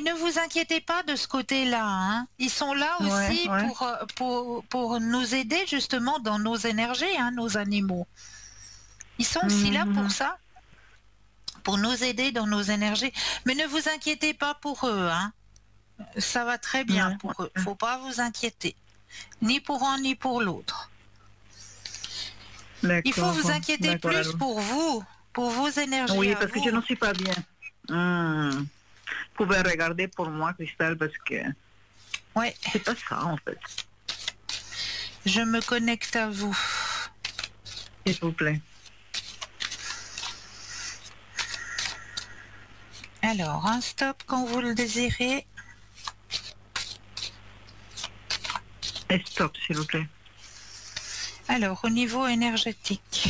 ne vous inquiétez pas de ce côté-là, hein. Ils sont là aussi pour nous aider justement dans nos énergies, hein, nos animaux. Ils sont aussi là pour ça, pour nous aider dans nos énergies. Mais ne vous inquiétez pas pour eux, hein. Ça va très bien pour eux. Faut pas vous inquiéter, ni pour un ni pour l'autre. Il faut vous inquiéter plus alors. pour vos énergies. Oui, à parce que vous. je ne suis pas bien. Vous pouvez regarder pour moi, Cristal, parce que Ouais. c'est pas ça en fait. Je me connecte à vous. S'il vous plaît. Alors, un stop quand vous le désirez. Et stop, s'il vous plaît. Alors, au niveau énergétique.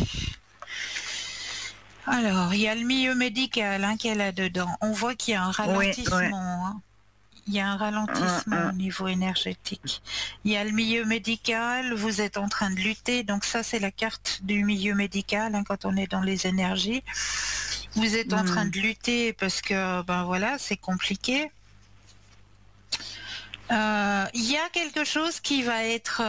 Alors, il y a le milieu médical qui est là-dedans. On voit qu'il y a un ralentissement. Oui. Hein. Il y a un ralentissement au niveau énergétique. Il y a le milieu médical, vous êtes en train de lutter. Donc ça, c'est la carte du milieu médical hein, quand on est dans les énergies. Vous êtes en train de lutter parce que, ben voilà, c'est compliqué. Il y a quelque chose qui va être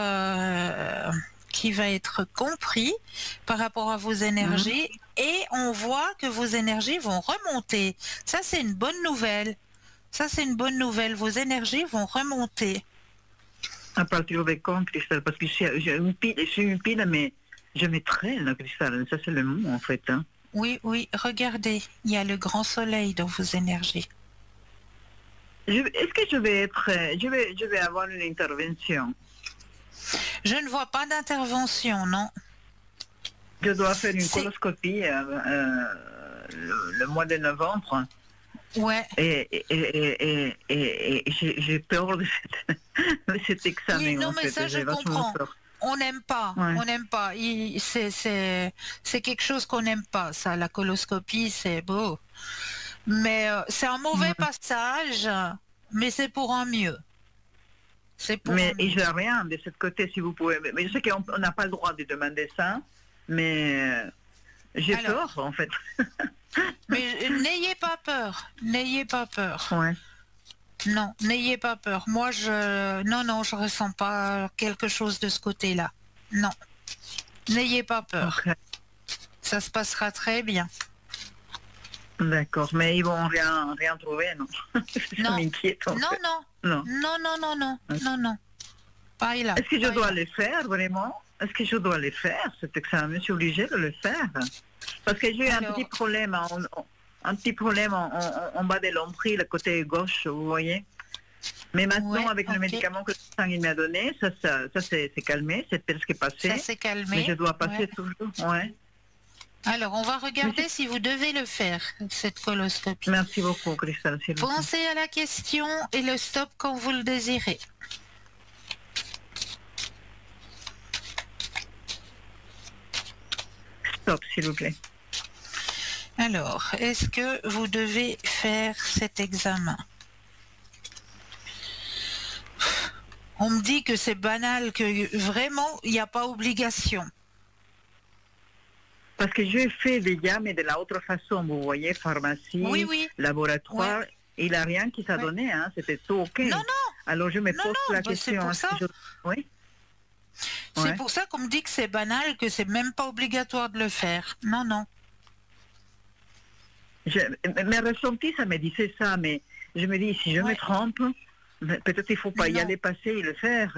compris par rapport à vos énergies et on voit que vos énergies vont remonter. Ça, c'est une bonne nouvelle. Vos énergies vont remonter. À partir de quand, Cristal? Parce que j'ai une pile, mais je m'étraîne, Cristal. Ça, c'est le mot, en fait. Hein. Oui, regardez, il y a le grand soleil dans vos énergies. Est-ce que je vais avoir une intervention? Je ne vois pas d'intervention, non. Je dois faire une coloscopie le mois de novembre. Ouais. Et j'ai peur de cet examen. Oui, non, en mais fait. ça, je comprends. On n'aime pas. C'est quelque chose qu'on n'aime pas, ça. La coloscopie, c'est beau. Mais c'est un mauvais passage, mais c'est pour un mieux. Mais je n'ai rien de ce côté, si vous pouvez. Mais je sais qu'on n'a pas le droit de demander ça, mais j'ai peur, en fait. Mais n'ayez pas peur. Ouais. Non, n'ayez pas peur. Moi, je ressens pas quelque chose de ce côté-là. Non. N'ayez pas peur. Okay. Ça se passera très bien. D'accord, mais ils vont rien trouver, non? Ça m'inquiète. Non. Pas là. Est-ce que je dois le faire, vraiment? Est-ce que je dois le faire, cet examen? Je suis obligée de le faire. Parce que j'ai un petit problème en bas de l'ombril, le côté gauche, vous voyez. Mais maintenant, avec le médicament que il m'a donné, ça s'est calmé, c'est presque passé. Ça s'est calmé. Mais je dois passer toujours, Alors, on va regarder si vous devez le faire, cette coloscopie. Merci beaucoup, Cristal. Pensez à la question et le stop quand vous le désirez. Stop, s'il vous plaît. Alors, est-ce que vous devez faire cet examen? On me dit que c'est banal, que vraiment, il n'y a pas obligation. Parce que j'ai fait déjà, mais de la autre façon, vous voyez, pharmacie, laboratoire, il n'y a rien qui s'est donné, hein, c'était tout OK. Non. Alors je me pose la question. C'est pour ça. Oui. C'est pour ça qu'on me dit que c'est banal, que c'est même pas obligatoire de le faire. Non. Mes ressentis, ça me disait ça, mais je me dis, si je me trompe, peut-être il ne faut pas y aller passer et le faire.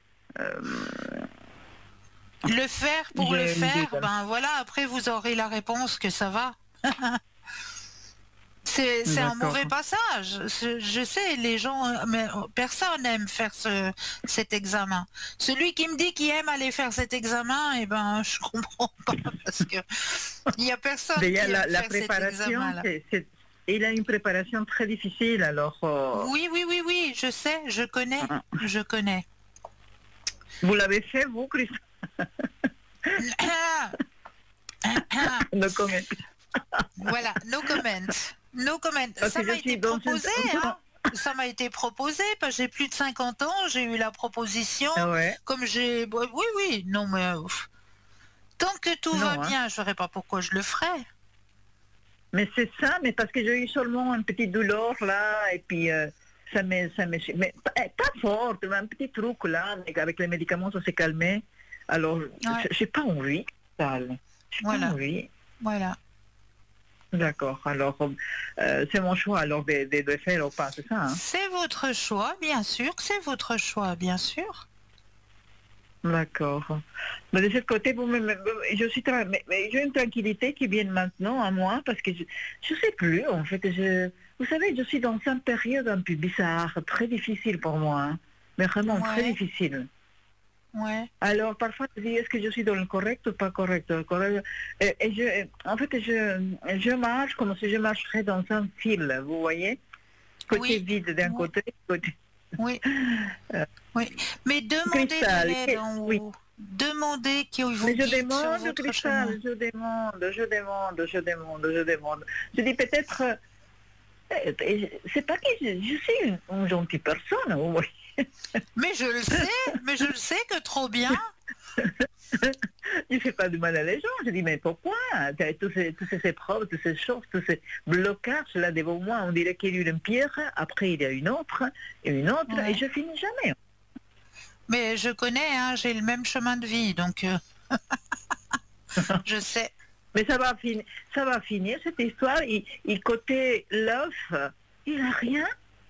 Le faire pour le faire, ben voilà, après vous aurez la réponse que ça va. C'est un mauvais passage. Je sais, les gens, mais personne n'aime faire cet examen. Celui qui me dit qu'il aime aller faire cet examen, eh ben, je comprends pas parce que il y a personne qui aime la faire préparation, cet examen-là. Il a une préparation très difficile, alors. Oui, je sais, je connais. Vous l'avez fait, vous, Christ? No comment. Voilà, no comment. Ça m'a été proposé, Ça m'a été proposé, parce que j'ai plus de 50 ans, j'ai eu la proposition, comme j'ai... Oui, non, mais... Tant que tout va bien, je ne verrai pas pourquoi je le ferais. Mais c'est ça, mais parce que j'ai eu seulement une petite douleur là, et puis mais pas forte, mais un petit truc là, avec les médicaments ça s'est calmé. Alors, j'ai pas envie, Sal. J'ai pas envie. Voilà. D'accord, alors c'est mon choix alors de faire ou pas, c'est ça, hein? C'est votre choix, bien sûr, c'est votre choix, bien sûr. D'accord. Mais de ce côté, je suis mais j'ai une tranquillité qui vient maintenant à moi parce que je sais plus, en fait. Vous savez, je suis dans une période un peu bizarre, très difficile pour moi, hein, mais vraiment très difficile. Ouais. Alors parfois je dis est-ce que je suis dans le correct ou pas correct, en fait je marche comme si je marcherais dans un fil, vous voyez, côté vide d'un côté, côté. Oui. Oui. Mais demandez de l'aide en haut. Demandez qu'ils vous guident sur votre chemin. Je demande. Je dis peut-être, c'est pas que je suis une gentille personne, vous voyez. Mais je le sais que trop bien. Je ne fais pas du mal à les gens. Je dis, mais pourquoi toutes ces épreuves, toutes ces choses, tous ces blocages là devant moi, on dirait qu'il y a eu une pierre, après il y a une autre, et je finis jamais. Mais je connais, hein, j'ai le même chemin de vie, donc je sais. Mais ça va finir cette histoire. Il côté l'œuf, il n'a rien.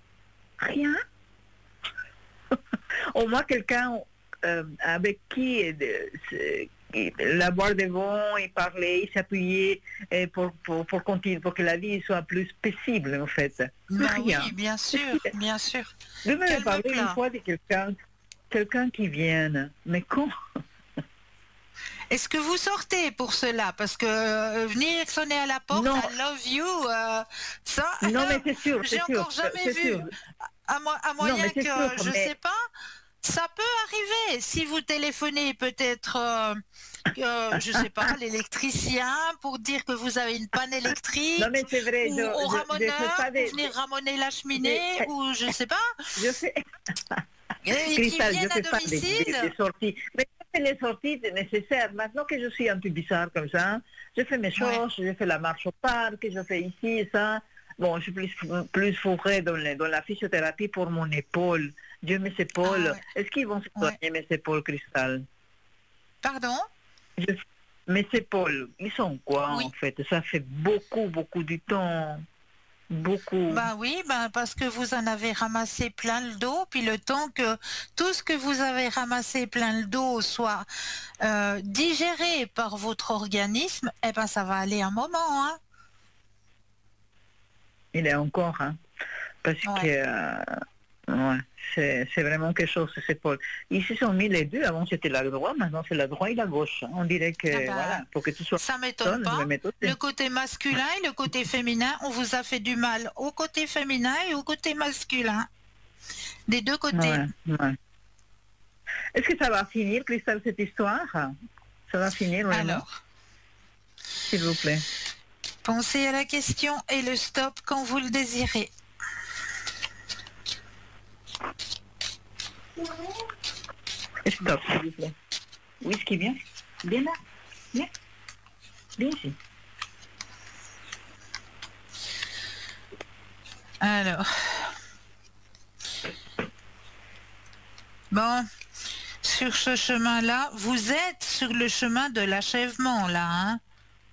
Au moins quelqu'un avec qui la boire devant, il parlait, il s'appuyait pour continuer, pour que la vie soit plus paisible en fait. Oui, bien sûr. Je me parler une fois de quelqu'un qui vienne, mais quand? Est-ce que vous sortez pour cela? Parce que venir sonner à la porte, I love you, ça, non, mais c'est sûr, j'ai encore jamais vu. À moyen que, je sais pas, ça peut arriver. Si vous téléphonez peut-être, je sais pas, l'électricien pour dire que vous avez une panne électrique, non, mais c'est vrai, ou au ramoneur pour venir ramoner la cheminée, ou je sais pas. Cristal, je fais pas des sorties. Mais je fais les sorties nécessaires. Maintenant que je suis un peu bizarre comme ça, je fais mes choses, je fais la marche au parc, je fais ici, ça. Bon, je suis plus fourrée dans la physiothérapie pour mon épaule. Dieu, mes épaules. Est-ce qu'ils vont se soigner mes épaules, Cristal? Pardon? Mes épaules, ils sont quoi en fait? Ça fait beaucoup du temps. Beaucoup. Bah oui, parce que vous en avez ramassé plein le dos, puis le temps que tout ce que vous avez ramassé plein le dos soit digéré par votre organisme, eh ben ça va aller un moment, hein. Il est encore, hein, parce que c'est vraiment quelque chose, ces épaules. Ils se sont mis les deux, avant c'était la droite, maintenant c'est la droite et la gauche. On dirait que, voilà, pour que tout soit... Ça m'étonne pas. Le côté masculin et le côté féminin, on vous a fait du mal au côté féminin et au côté masculin. Des deux côtés. Ouais. Est-ce que ça va finir, Cristal, cette histoire? Ça va finir, vraiment? Alors, s'il vous plaît. Pensez à la question et le stop quand vous le désirez. Stop, s'il vous plaît. Whisky, bien. Bien là. Bien. Bien ici. Alors. Bon. Sur ce chemin-là, vous êtes sur le chemin de l'achèvement, là, hein?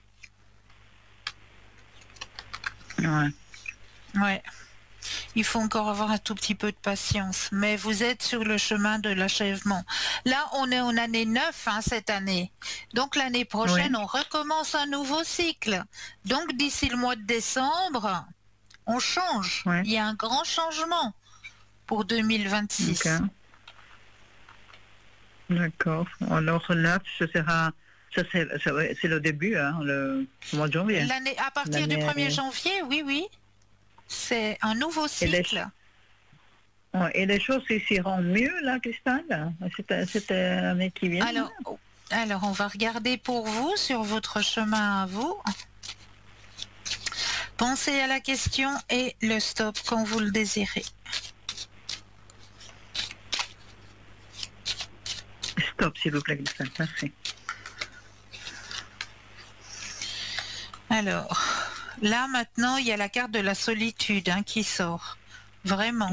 Ouais. Il faut encore avoir un tout petit peu de patience, mais vous êtes sur le chemin de l'achèvement. Là, on est en année 9, hein, cette année. Donc l'année prochaine, on recommence un nouveau cycle. Donc d'ici le mois de décembre, on change. Il y a un grand changement pour 2026. D'accord. Alors 9, ce sera... C'est le début, hein, le mois de janvier. À partir du 1er janvier, oui. C'est un nouveau cycle. Et les choses iront mieux, là, Cristal, cette année qui vient? Alors, on va regarder pour vous, sur votre chemin à vous. Pensez à la question et le stop quand vous le désirez. Stop, s'il vous plaît, Cristal. Merci. Alors, Là, maintenant, il y a la carte de la solitude qui sort. Vraiment.